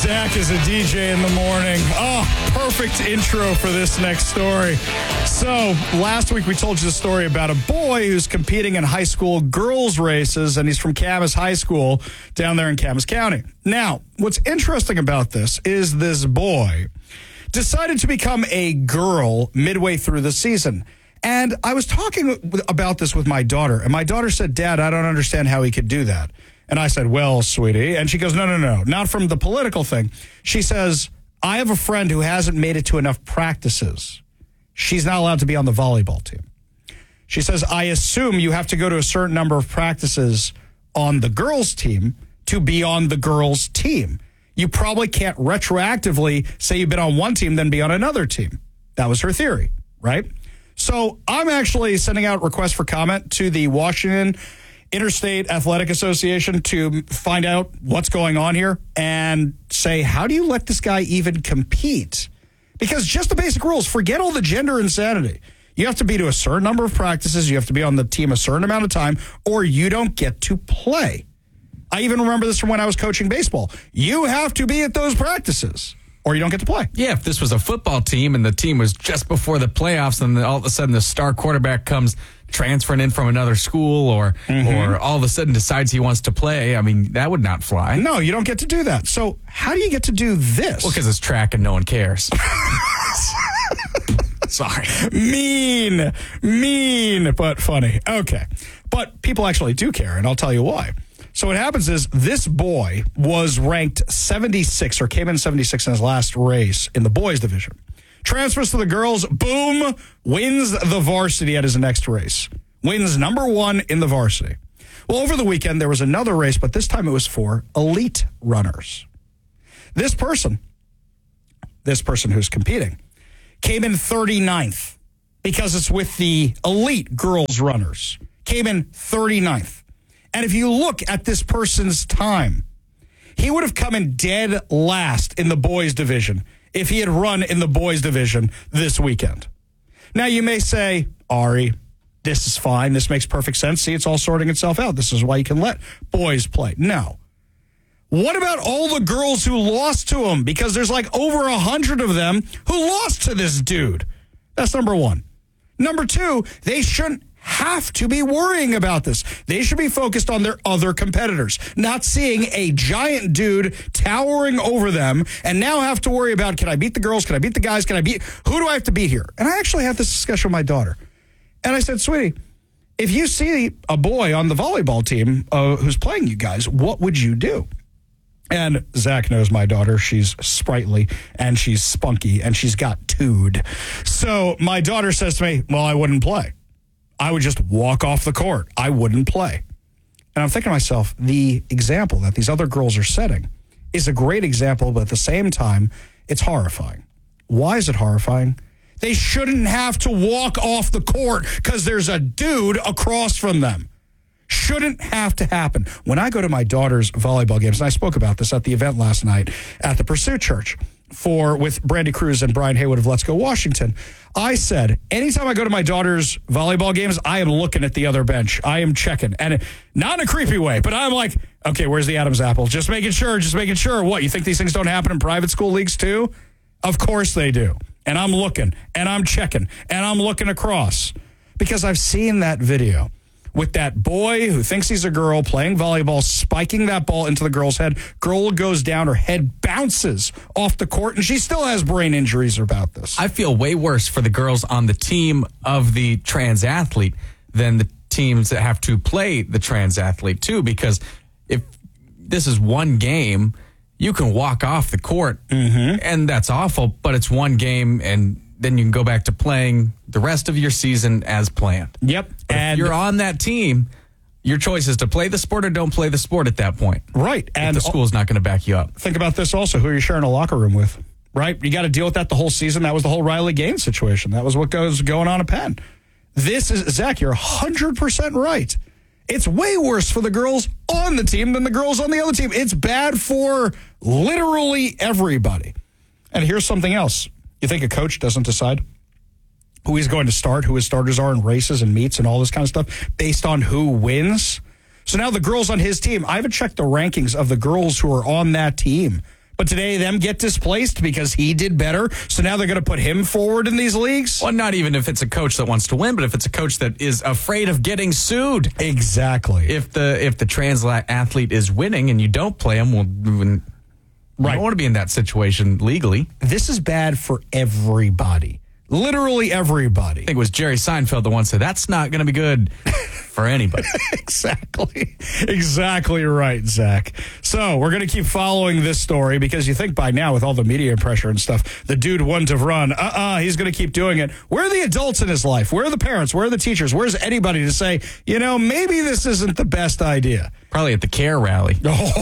Zach is a DJ in the morning. Oh, perfect intro for this next story. So, last week we told you the story about a boy who's competing in high school girls races, and he's from Camas High School down there in Camas County. Now, what's interesting about this is this boy decided to become a girl midway through the season. And I was talking about this with my daughter, and my daughter said, "Dad, I don't understand how he could do that." And I said, "Well, sweetie," and she goes, No, not from the political thing. She says, "I have a friend who hasn't made it to enough practices. She's not allowed to be on the volleyball team." She says, "I assume you have to go to a certain number of practices on the girls' team to be on the girls' team. You probably can't retroactively say you've been on one team, then be on another team." That was her theory, right? So I'm actually sending out requests for comment to the Washington Interstate Athletic Association to find out what's going on here and say, how do you let this guy even compete? Because just the basic rules, forget all the gender insanity. You have to be to a certain number of practices, you have to be on the team a certain amount of time, or you don't get to play. I even remember this from when I was coaching baseball. You have to be at those practices, or you don't get to play. Yeah, if this was a football team and the team was just before the playoffs and then all of a sudden the star quarterback comes transferring in from another school or all of a sudden decides he wants to play, I mean, that would not fly. No, you don't get to do that. So how do you get to do this? Well, because it's track and no one cares. Sorry. Mean, but funny. Okay. But people actually do care, and I'll tell you why. So what happens is this boy was ranked 76 or came in 76 in his last race in the boys division. Transfers to the girls, boom, wins the varsity at his next race. Wins number one in the varsity. Well, over the weekend, there was another race, but this time it was for elite runners. This person who's competing came in 39th because it's with the elite girls runners. Came in 39th. And if you look at this person's time, he would have come in dead last in the boys division if he had run in the boys division this weekend. Now, you may say, Ari, this is fine. This makes perfect sense. See, it's all sorting itself out. This is why you can let boys play. No. What about all the girls who lost to him? Because there's like over 100 of them who lost to this dude. That's number one. Number two, they shouldn't have to be worrying about this. They should be focused on their other competitors, not seeing a giant dude towering over them and now have to worry about, can I beat the girls? Can I beat the guys? Who do I have to beat here? And I actually had this discussion with my daughter. And I said, sweetie, if you see a boy on the volleyball team who's playing you guys, what would you do? And Zach knows my daughter. She's sprightly and she's spunky and she's got tood. So my daughter says to me, well, I wouldn't play. I would just walk off the court. I wouldn't play. And I'm thinking to myself, the example that these other girls are setting is a great example, but at the same time, it's horrifying. Why is it horrifying? They shouldn't have to walk off the court because there's a dude across from them. Shouldn't have to happen. When I go to my daughter's volleyball games, and I spoke about this at the event last night at the Pursuit Church with Brandy Cruz and Brian Haywood of Let's Go Washington, I said, anytime I go to my daughter's volleyball games, I am looking at the other bench. I am checking. And not in a creepy way, but I'm like, okay, where's the Adam's apple? Just making sure. What, you think these things don't happen in private school leagues too? Of course they do. And I'm looking, and I'm checking, and I'm looking across. Because I've seen that video with that boy who thinks he's a girl playing volleyball, spiking that ball into the girl's head. Girl goes down, her head bounces off the court, and she still has brain injuries about this. I feel way worse for the girls on the team of the trans athlete than the teams that have to play the trans athlete, too, because if this is one game, you can walk off the court, and that's awful, but it's one game, and then you can go back to playing the rest of your season as planned. Yep. But and if you're on that team, your choice is to play the sport or don't play the sport at that point. Right. And the school's not going to back you up. Think about this also. Who are you sharing a locker room with? Right? You got to deal with that the whole season. That was the whole Riley Gaines situation. That was what goes going on at Penn. This is, Zach, you're 100% right. It's way worse for the girls on the team than the girls on the other team. It's bad for literally everybody. And here's something else. You think a coach doesn't decide who he's going to start, who his starters are in races and meets and all this kind of stuff based on who wins? So now the girls on his team, I haven't checked the rankings of the girls who are on that team But today, them get displaced because he did better. So now they're going to put him forward in these leagues? Well, not even if it's a coach that wants to win, but if it's a coach that is afraid of getting sued. Exactly. If the trans athlete is winning and you don't play him, well, you don't want to be in that situation legally. This is bad for everybody. Literally everybody. I think it was Jerry Seinfeld that once said, that's not going to be good for anybody. Exactly right, Zach. So we're going to keep following this story because you think by now with all the media pressure and stuff, the dude wouldn't have run. He's going to keep doing it. Where are the adults in his life? Where are the parents? Where are the teachers? Where's anybody to say, maybe this isn't the best idea? Probably at the CARE rally.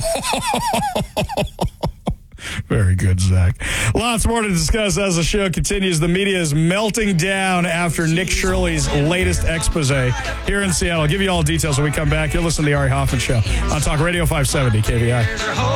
Very good, Zach. Lots more to discuss as the show continues. The media is melting down after Nick Shirley's latest expose here in Seattle. I'll give you all the details when we come back. You'll listen to the Ari Hoffman Show on Talk Radio 570 KVI.